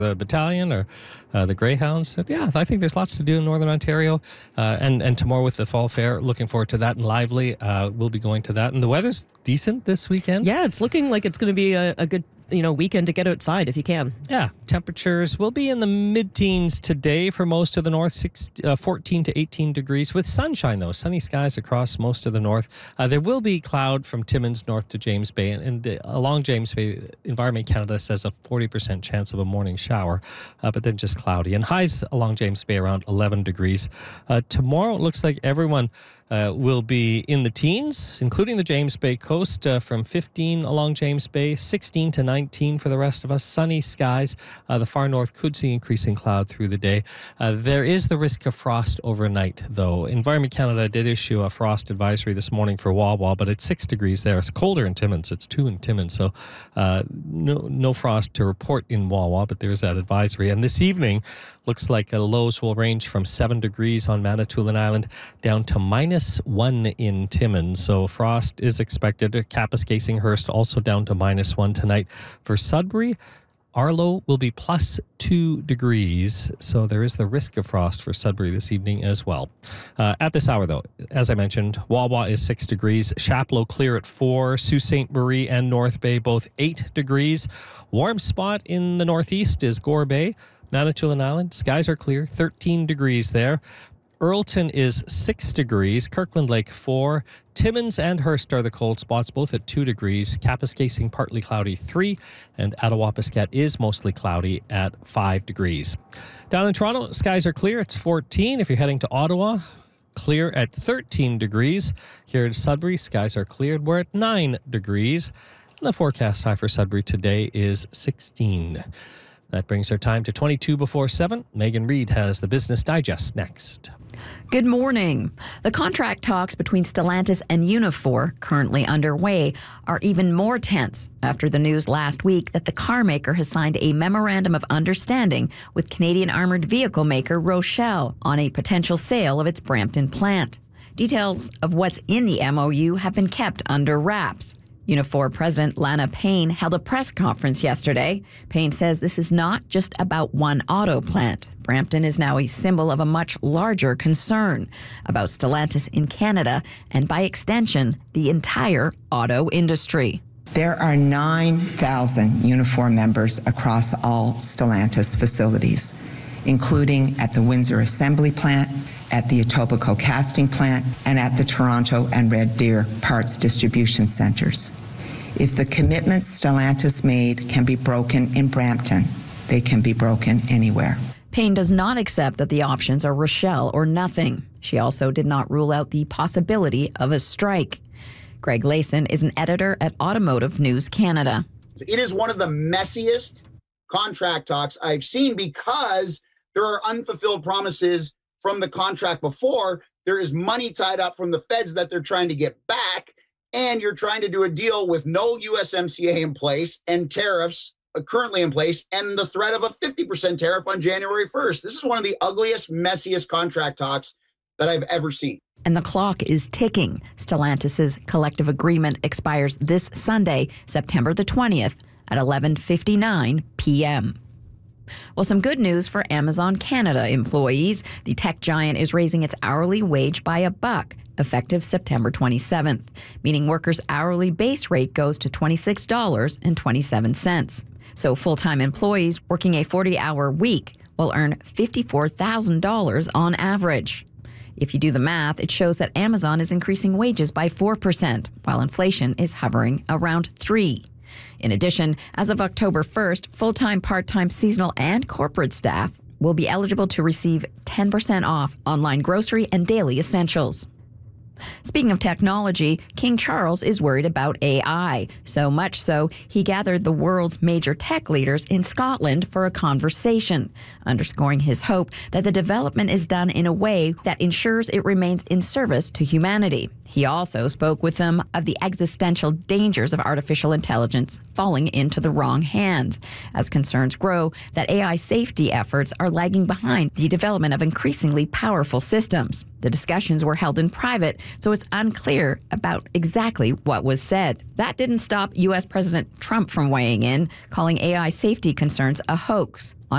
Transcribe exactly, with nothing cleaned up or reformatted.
the battalion or uh, the Greyhounds. Yeah, I think there's lots to do in Northern Ontario. Uh, and, and tomorrow with the Fall Fair, looking forward to that and lively. Uh, we'll be going to that. And the weather's decent this weekend. Yeah, it's looking like it's going to be a, a good you know, weekend to get outside if you can. Yeah, temperatures will be in the mid-teens today for most of the north, six, uh, fourteen to eighteen degrees with sunshine, though. Sunny skies across most of the north. Uh, there will be cloud from Timmins north to James Bay. And, and uh, along James Bay, Environment Canada says a forty percent chance of a morning shower, uh, but then just cloudy. And highs along James Bay around eleven degrees. Uh, tomorrow, it looks like everyone uh, will be in the teens, including the James Bay coast, uh, from fifteen along James Bay, sixteen to nineteen for the rest of us. Sunny skies. Uh, the far north could see increasing cloud through the day. Uh, there is the risk of frost overnight, though. Environment Canada did issue a frost advisory this morning for Wawa, but it's six degrees there. It's colder in Timmins. It's two in Timmins, so uh, no, no frost to report in Wawa, but there's that advisory. And this evening, looks like uh, lows will range from seven degrees on Manitoulin Island down to minus one in Timmins. So frost is expected. Kapuskasing-Hearst also down to minus one tonight. For Sudbury, Arlo will be plus two degrees, so there is the risk of frost for Sudbury this evening as well. Uh, at this hour, though, as I mentioned, Wawa is six degrees, Chapleau clear at four, Sault Ste. Marie and North Bay both eight degrees. Warm spot in the northeast is Gore Bay, Manitoulin Island. Skies are clear, thirteen degrees there. Earlton is six degrees, Kirkland Lake four, Timmins and Hearst are the cold spots, both at two degrees, Kapuskasing partly cloudy three, and Attawapiskat is mostly cloudy at five degrees. Down in Toronto, skies are clear, it's fourteen. If you're heading to Ottawa, clear at thirteen degrees. Here at Sudbury, skies are cleared, we're at nine degrees. And the forecast high for Sudbury today is sixteen. That brings our time to twenty-two before seven. Megan Reid has the Business Digest next. Good morning. The contract talks between Stellantis and Unifor, currently underway, are even more tense after the news last week that the car maker has signed a memorandum of understanding with Canadian armored vehicle maker Rochelle on a potential sale of its Brampton plant. Details of what's in the M O U have been kept under wraps. Unifor President Lana Payne held a press conference yesterday. Payne says this is not just about one auto plant. Brampton is now a symbol of a much larger concern about Stellantis in Canada and, by extension, the entire auto industry. There are nine thousand Unifor members across all Stellantis facilities, including at the Windsor Assembly Plant, at the Etobicoke Casting Plant, and at the Toronto and Red Deer Parts Distribution Centers. If the commitments Stellantis made can be broken in Brampton, they can be broken anywhere. Payne does not accept that the options are Rochelle or nothing. She also did not rule out the possibility of a strike. Greg Layson is an editor at Automotive News Canada. It is one of the messiest contract talks I've seen because there are unfulfilled promises from the contract before. There is money tied up from the feds that they're trying to get back, and you're trying to do a deal with no U S M C A in place and tariffs currently in place and the threat of a fifty percent tariff on January first. This is one of the ugliest, messiest contract talks that I've ever seen. And the clock is ticking. Stellantis' collective agreement expires this Sunday, September the twentieth at eleven fifty-nine p.m. Well, some good news for Amazon Canada employees. The tech giant is raising its hourly wage by a buck, effective September twenty-seventh, meaning workers' hourly base rate goes to twenty-six dollars and twenty-seven cents. So full-time employees working a forty-hour week will earn fifty-four thousand dollars on average. If you do the math, it shows that Amazon is increasing wages by four percent, while inflation is hovering around three percent. In addition, as of October first, full-time, part-time, seasonal, and corporate staff will be eligible to receive ten percent off online grocery and daily essentials. Speaking of technology, King Charles is worried about A I, so much so he gathered the world's major tech leaders in Scotland for a conversation, underscoring his hope that the development is done in a way that ensures it remains in service to humanity. He also spoke with them of the existential dangers of artificial intelligence falling into the wrong hands, as concerns grow that A I safety efforts are lagging behind the development of increasingly powerful systems. The discussions were held in private, so it's unclear about exactly what was said. That didn't stop U S President Trump from weighing in, calling A I safety concerns a hoax.